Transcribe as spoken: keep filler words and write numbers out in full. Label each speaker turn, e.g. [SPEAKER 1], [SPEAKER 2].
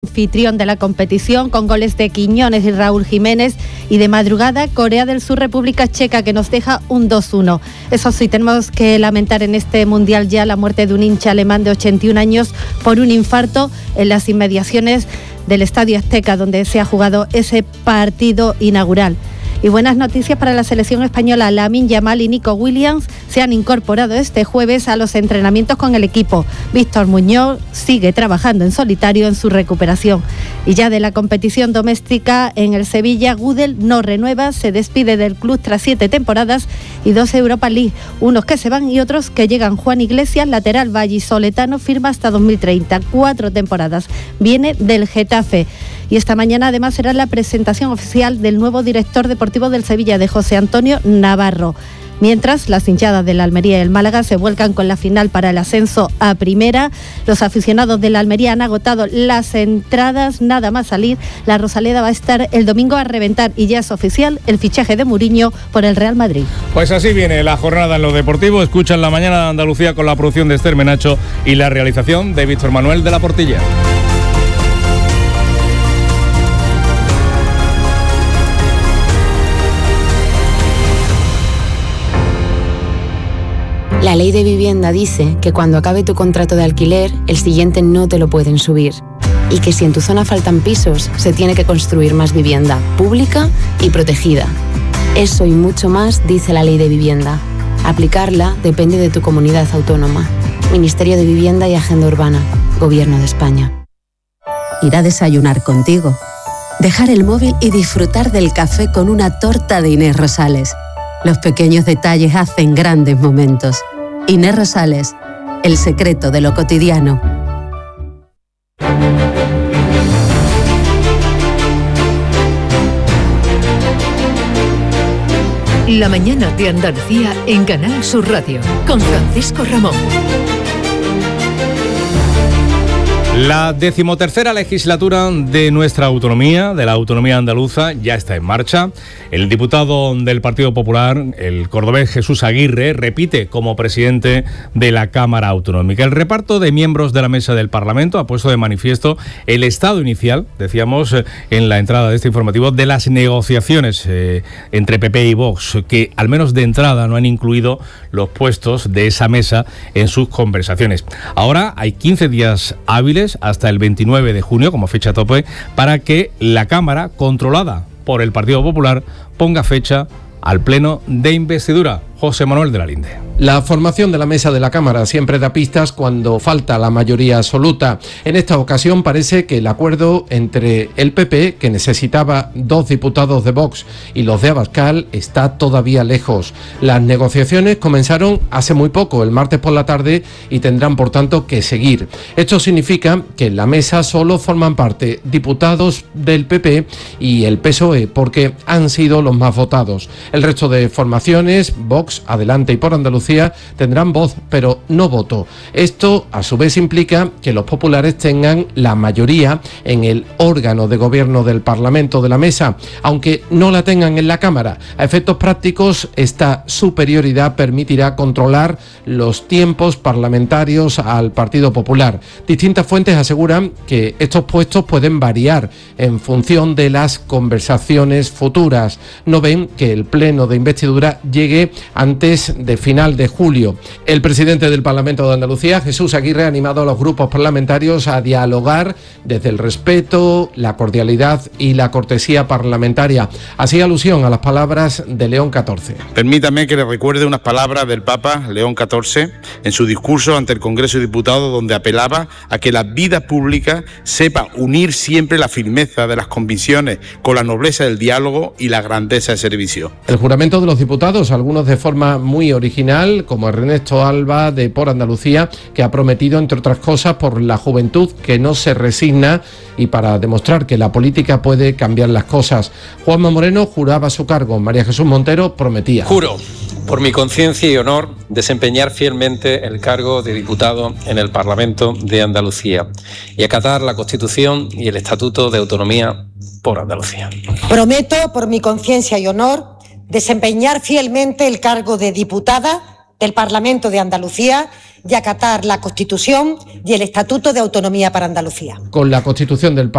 [SPEAKER 1] anfitrión de la competición con goles de Quiñones y Raúl Jiménez, y de madrugada Corea del Sur, República Checa, que nos deja un dos uno. Eso sí, tenemos que lamentar en este mundial ya la muerte de un hincha alemán de ochenta y un años por un infarto en las inmediaciones del Estadio Azteca, donde se ha jugado ese partido inaugural. Y buenas noticias para la selección española. Lamine Yamal y Nico Williams se han incorporado este jueves a los entrenamientos con el equipo. Víctor Muñoz sigue trabajando en solitario en su recuperación. Y ya de la competición doméstica, en el Sevilla, Gudel no renueva, se despide del club tras siete temporadas y dos Europa League. Unos que se van y otros que llegan. Juan Iglesias, lateral vallisoletano, firma hasta dos mil treinta. Cuatro temporadas. Viene del Getafe. Y esta mañana además será la presentación oficial del nuevo director deportivo del Sevilla, de José Antonio Navarro. Mientras, las hinchadas de la Almería y el Málaga se vuelcan con la final para el ascenso a primera. Los aficionados de la Almería han agotado las entradas, nada más salir. La Rosaleda va a estar el domingo a reventar y ya es oficial el fichaje de Mourinho por el Real Madrid.
[SPEAKER 2] Pues así viene la jornada en lo deportivo. Escuchan La Mañana de Andalucía con la producción de Esther Menacho y la realización de Víctor Manuel de la Portilla.
[SPEAKER 3] La ley de vivienda dice que cuando acabe tu contrato de alquiler, el siguiente no te lo pueden subir. Y que si en tu zona faltan pisos, se tiene que construir más vivienda, pública y protegida. Eso y mucho más dice la ley de vivienda. Aplicarla depende de tu comunidad autónoma. Ministerio de Vivienda y Agenda Urbana. Gobierno de España.
[SPEAKER 4] Ir a desayunar contigo. Dejar el móvil y disfrutar del café con una torta de Inés Rosales. Los pequeños detalles hacen grandes momentos. Inés Rosales, el secreto de lo cotidiano.
[SPEAKER 5] La Mañana de Andalucía en Canal Sur Radio, con Francisco Ramón.
[SPEAKER 2] La decimotercera legislatura de nuestra autonomía, de la autonomía andaluza, ya está en marcha. El diputado del Partido Popular, el cordobés Jesús Aguirre, repite como presidente de la Cámara Autonómica. El reparto de miembros de la mesa del Parlamento ha puesto de manifiesto el estado inicial, decíamos en la entrada de este informativo, de las negociaciones eh, entre P P y Vox, que al menos de entrada no han incluido los puestos de esa mesa en sus conversaciones. Ahora hay quince días hábiles hasta el veintinueve de junio como fecha tope para que la Cámara, controlada por el Partido Popular, ponga fecha al pleno de investidura. José Manuel de la Linde.
[SPEAKER 6] La formación de la mesa de la Cámara siempre da pistas cuando falta la mayoría absoluta. En esta ocasión parece que el acuerdo entre el P P, que necesitaba dos diputados de Vox, y los de Abascal está todavía lejos. Las negociaciones comenzaron hace muy poco, el martes por la tarde, y tendrán por tanto que seguir. Esto significa que en la mesa solo forman parte diputados del P P y el P S O E, porque han sido los más votados. El resto de formaciones, Vox, Adelante y Por Andalucía, tendrán voz, pero no voto. Esto, a su vez, implica que los populares tengan la mayoría en el órgano de gobierno del Parlamento de la mesa, aunque no la tengan en la Cámara. A efectos prácticos, esta superioridad permitirá controlar los tiempos parlamentarios al Partido Popular. Distintas fuentes aseguran que estos puestos pueden variar en función de las conversaciones futuras. No ven que el pleno de investidura llegue antes de final de julio. El presidente del Parlamento de Andalucía, Jesús Aguirre, ha animado a los grupos parlamentarios a dialogar desde el respeto, la cordialidad y la cortesía parlamentaria. Hacía alusión a las palabras de León catorce.
[SPEAKER 7] Permítame que le recuerde unas palabras del Papa León catorce en su discurso ante el Congreso de Diputados, donde apelaba a que la vida pública sepa unir siempre la firmeza de las convicciones con la nobleza del diálogo y la grandeza del servicio.
[SPEAKER 6] El juramento de los diputados, algunos de forma muy original, como Ernesto Alba de Por Andalucía, que ha prometido, entre otras cosas, por la juventud que no se resigna y para demostrar que la política puede cambiar las cosas. Juanma Moreno juraba su cargo. María Jesús Montero prometía.
[SPEAKER 8] Juro, por mi conciencia y honor, desempeñar fielmente el cargo de diputado en el Parlamento de Andalucía y acatar la Constitución y el Estatuto de Autonomía por Andalucía.
[SPEAKER 9] Prometo, por mi conciencia y honor, desempeñar fielmente el cargo de diputada del Parlamento de Andalucía y acatar la Constitución y el Estatuto de Autonomía para Andalucía.
[SPEAKER 6] Con la Constitución del